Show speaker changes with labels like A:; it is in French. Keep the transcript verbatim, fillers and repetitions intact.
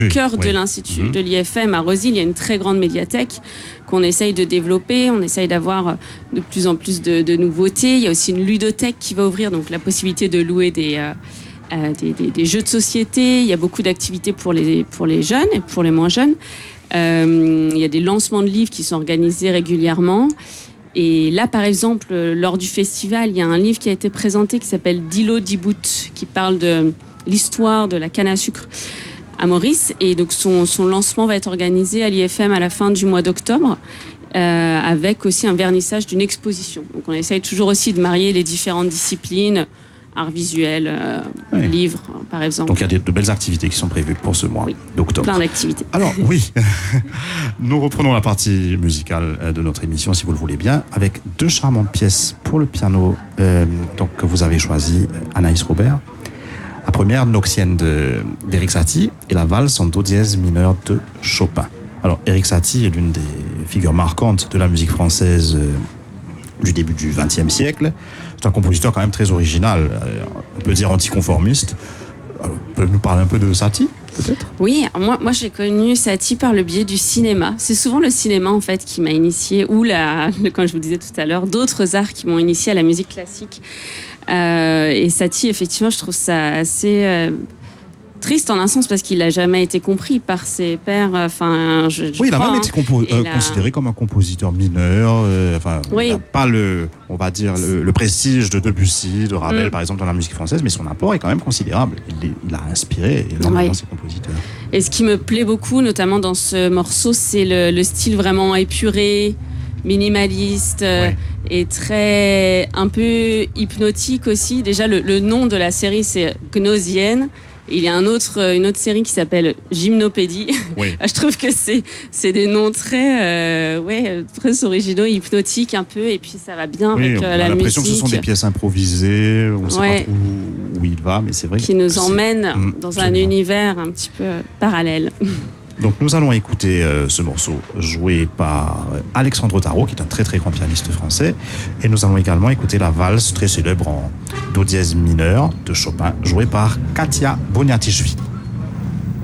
A: oui,
B: cœur
A: oui.
B: de l'Institut
A: Mmh.
B: de l'I F M à Rosil, il y a une très grande médiathèque qu'on essaye de développer. On essaye d'avoir de plus en plus de, de nouveautés. Il y a aussi une ludothèque qui va ouvrir, donc la possibilité de louer des, euh, euh, des, des, des jeux de société. Il y a beaucoup d'activités pour les, pour les jeunes et pour les moins jeunes. Euh, il y a des lancements de livres qui sont organisés régulièrement. Et là, par exemple, lors du festival, il y a un livre qui a été présenté qui s'appelle Dilo Dibout, qui parle de l'histoire de la canne à sucre à Maurice. Et donc, son, son lancement va être organisé à l'I F M à la fin du mois d'octobre, euh, avec aussi un vernissage d'une exposition. Donc, on essaye toujours aussi de marier les différentes disciplines, art visuel, euh,
A: Oui.
B: livres, par exemple.
A: Donc il y a des, de belles activités qui sont prévues pour ce mois
B: Oui.
A: d'octobre.
B: Plein d'activités.
A: Alors oui, nous reprenons la partie musicale de notre émission, si vous le voulez bien, avec deux charmantes pièces pour le piano euh, donc, que vous avez choisies, Anaïs Robert. La première, Noxienne de, d'Erik Satie, et la valse en do dièse mineur de Chopin. Alors Erik Satie est l'une des figures marquantes de la musique française euh, du début du vingtième siècle. C'est un compositeur quand même très original, euh, on peut dire anticonformiste. Alors, vous pouvez nous parler un peu de Satie, peut-être ?
B: Oui, moi, moi j'ai connu Satie par le biais du cinéma. C'est souvent le cinéma en fait qui m'a initié, ou la, comme je vous disais tout à l'heure, d'autres arts qui m'ont initié à la musique classique. Euh, et Satie, effectivement, je trouve ça assez euh, triste en un sens parce qu'il n'a jamais été compris par ses pairs. Enfin, je, je
A: oui, il a
B: crois,
A: même
B: hein.
A: été compo- euh,
B: la...
A: considéré comme un compositeur mineur. Euh, enfin,
B: Oui.
A: il n'a pas le, on va dire, le, le prestige de Debussy, de Ravel,
B: Mm.
A: par exemple, dans la musique française, mais son apport est quand même considérable. Il, est- il a inspiré énormément
B: Oui.
A: ses compositeurs.
B: Et ce qui me plaît beaucoup, notamment dans ce morceau, c'est le, le style vraiment épuré, minimaliste, euh,
A: Ouais.
B: et très un peu hypnotique aussi. Déjà, le, le nom de la série, c'est Gnosienne. Il y a un autre, une autre série qui s'appelle Gymnopédie.
A: Oui.
B: Je trouve que c'est, c'est des noms très, euh, ouais, très originaux, hypnotiques un peu, et puis ça va bien
A: Oui,
B: avec
A: on
B: euh,
A: a
B: la
A: l'impression
B: musique
A: que ce sont des pièces improvisées, on ne sait
B: Ouais.
A: pas trop où, où il va, mais c'est vrai.
B: qui nous
A: que c'est-
B: emmène
A: Mm,
B: dans
A: absolument.
B: un univers un petit peu parallèle.
A: Donc nous allons écouter euh, ce morceau joué par euh, Alexandre Tarot, qui est un très très grand pianiste français, et nous allons également écouter la valse très célèbre en do dièse mineur de Chopin, jouée par Katia Boniatichvili.